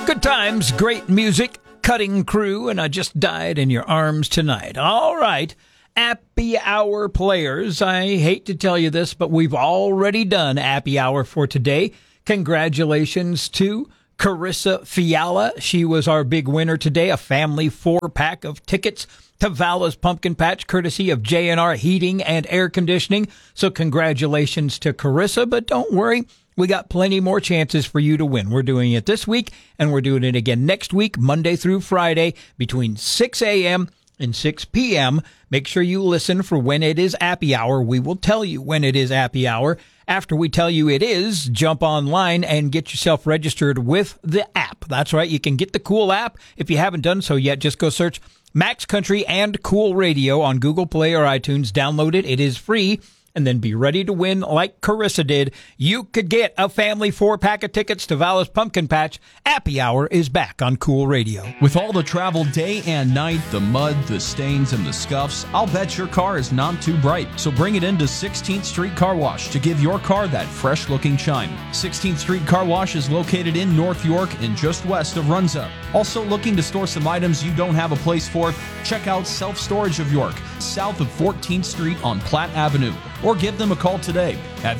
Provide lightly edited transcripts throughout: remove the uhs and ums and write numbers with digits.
Good times, great music, cutting crew, and I just died in your arms tonight. All right, Appy Hour players, I hate to tell you this, but we've already done Appy Hour for today. Congratulations to Carissa Fiala. She was our big winner today, a family 4-pack of tickets to Vala's Pumpkin Patch, courtesy of J&R Heating and Air Conditioning. So congratulations to Carissa, but don't worry. We got plenty more chances for you to win. We're doing it this week, and we're doing it again next week, Monday through Friday, between 6 a.m. and 6 p.m. Make sure you listen for when it is Appy Hour. We will tell you when it is Appy Hour. After we tell you it is, jump online and get yourself registered with the app. That's right. You can get the cool app. If you haven't done so yet, just go search Max Country and Cool Radio on Google Play or iTunes. Download it. It is free. And then be ready to win like Carissa did. You could get a family 4-pack of tickets to Vala's Pumpkin Patch. Appy Hour is back on Cool Radio. With all the travel day and night, the mud, the stains, and the scuffs, I'll bet your car is not too bright. So bring it into 16th Street Car Wash to give your car that fresh-looking shine. 16th Street Car Wash is located in North York and just west of Runza. Also looking to store some items you don't have a place for? Check out Self Storage of York, south of 14th Street on Platte Avenue. Or give them a call today at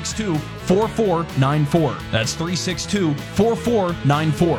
362-4494. That's 362-4494.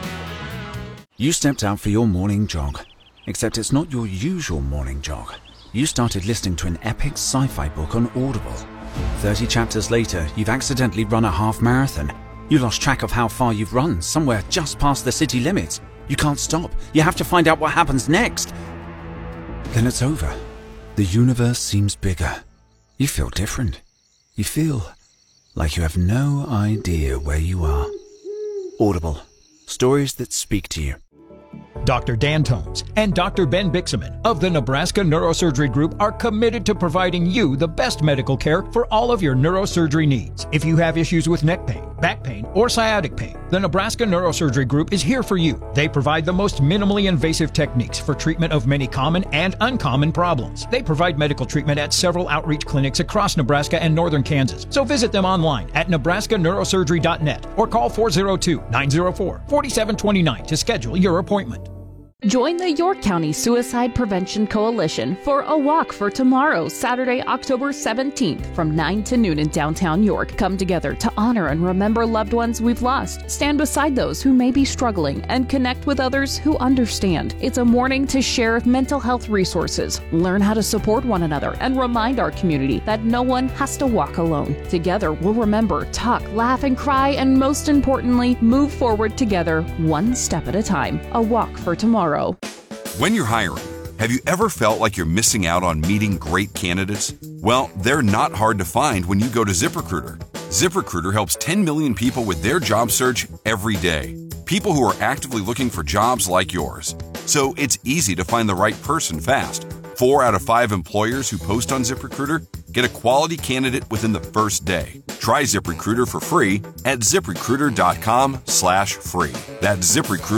You stepped out for your morning jog, except it's not your usual morning jog. You started listening to an epic sci-fi book on Audible. 30 chapters later, you've accidentally run a half marathon. You lost track of how far you've run, somewhere just past the city limits. You can't stop. You have to find out what happens next. Then it's over. The universe seems bigger. You feel different. You feel like you have no idea where you are. Audible. Stories that speak to you. Dr. Dan Tomes and Dr. Ben Bixaman of the Nebraska Neurosurgery Group are committed to providing you the best medical care for all of your neurosurgery needs. If you have issues with neck pain, back pain, or sciatic pain, the Nebraska Neurosurgery Group is here for you. They provide the most minimally invasive techniques for treatment of many common and uncommon problems. They provide medical treatment at several outreach clinics across Nebraska and northern Kansas. So visit them online at nebraskaneurosurgery.net or call 402-904-4729 to schedule your appointment. Join the York County Suicide Prevention Coalition for a walk for tomorrow, Saturday, October 17th from 9 to noon in downtown York. Come together to honor and remember loved ones we've lost, stand beside those who may be struggling, and connect with others who understand. It's a morning to share mental health resources, learn how to support one another, and remind our community that no one has to walk alone. Together, we'll remember, talk, laugh, and cry, and most importantly, move forward together, one step at a time. A walk for tomorrow. When you're hiring, have you ever felt like you're missing out on meeting great candidates? Well, they're not hard to find when you go to ZipRecruiter. ZipRecruiter helps 10 million people with their job search every day. People who are actively looking for jobs like yours. So it's easy to find the right person fast. 4 out of 5 employers who post on ZipRecruiter get a quality candidate within the first day. Try ZipRecruiter for free at ZipRecruiter.com/free. That's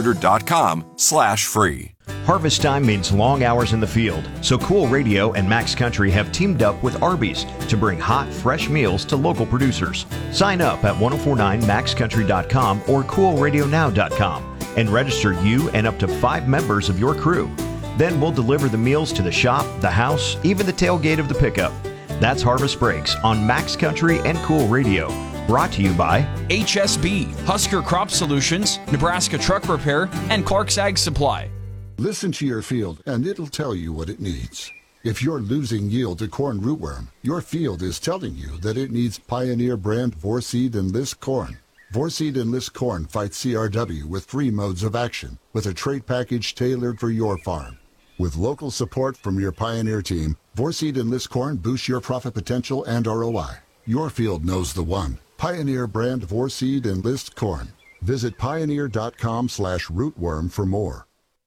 ZipRecruiter.com/free. Harvest time means long hours in the field, so Cool Radio and Max Country have teamed up with Arby's to bring hot, fresh meals to local producers. Sign up at 1049maxcountry.com or coolradionow.com and register you and up to 5 members of your crew. Then we'll deliver the meals to the shop, the house, even the tailgate of the pickup. That's Harvest Breaks on Max Country and Cool Radio. Brought to you by HSB, Husker Crop Solutions, Nebraska Truck Repair, and Clark's Ag Supply. Listen to your field, and it'll tell you what it needs. If you're losing yield to corn rootworm, your field is telling you that it needs Pioneer brand Vorseed Enlist corn. Vorseed Enlist corn fights CRW with 3 modes of action, with a trait package tailored for your farm. With local support from your Pioneer team, Vorseed Enlist corn boosts your profit potential and ROI. Your field knows the one. Pioneer brand Vorseed Enlist corn. Visit pioneer.com/rootworm for more.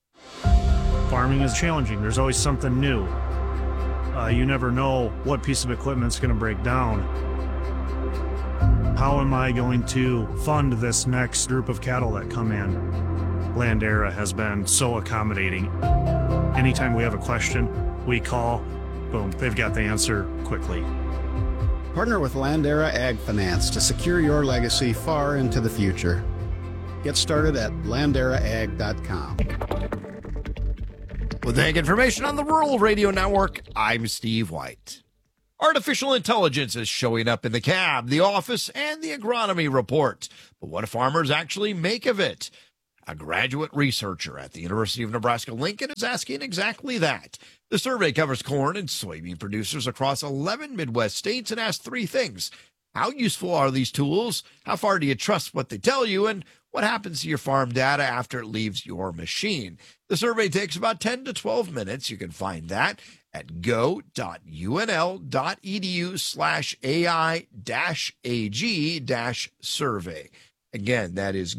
Farming is challenging. There's always something new. You never know what piece of equipment's going to break down. How am I going to fund this next group of cattle that come in? Landera has been so accommodating. Anytime we have a question, we call, boom, they've got the answer quickly. Partner with Landera Ag Finance to secure your legacy far into the future. Get started at LanderaAg.com. With ag information on the Rural Radio Network, I'm Steve White. Artificial intelligence is showing up in the cab, the office, and the agronomy report. But what do farmers actually make of it? A graduate researcher at the University of Nebraska-Lincoln is asking exactly that. The survey covers corn and soybean producers across 11 Midwest states and asks three things. How useful are these tools? How far do you trust what they tell you? And what happens to your farm data after it leaves your machine? The survey takes about 10 to 12 minutes. You can find that at go.unl.edu/AI-AG-survey. Again, that is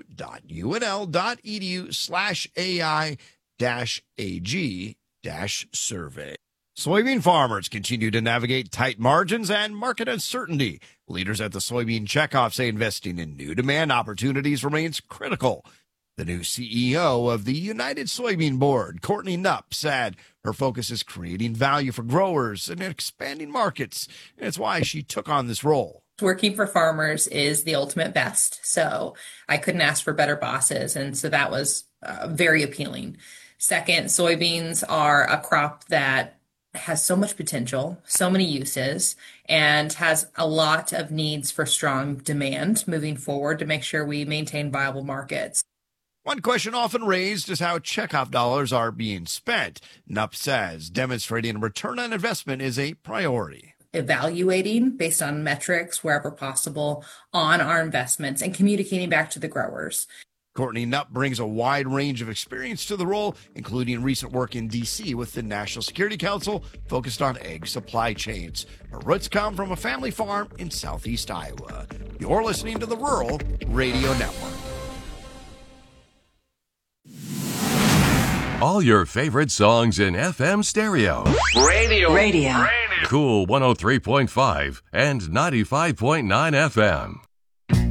go.unl.edu/AI-AG-survey. Soybean farmers continue to navigate tight margins and market uncertainty. Leaders at the Soybean Checkoff say investing in new demand opportunities remains critical. The new CEO of the United Soybean Board, Courtney Knupp, said her focus is creating value for growers and expanding markets, and it's why she took on this role. Working for farmers is the ultimate best, so I couldn't ask for better bosses, and so that was very appealing. Second, soybeans are a crop that has so much potential, so many uses, and has a lot of needs for strong demand moving forward to make sure we maintain viable markets. One question often raised is how checkoff dollars are being spent. Knupp says demonstrating a return on investment is a priority. Evaluating based on metrics wherever possible on our investments and communicating back to the growers. Courtney Knupp brings a wide range of experience to the role, including recent work in D.C. with the National Security Council focused on egg supply chains. Her roots come from a family farm in southeast Iowa. You're listening to the Rural Radio Network. All your favorite songs in FM stereo. Radio. Cool 103.5 and 95.9 FM.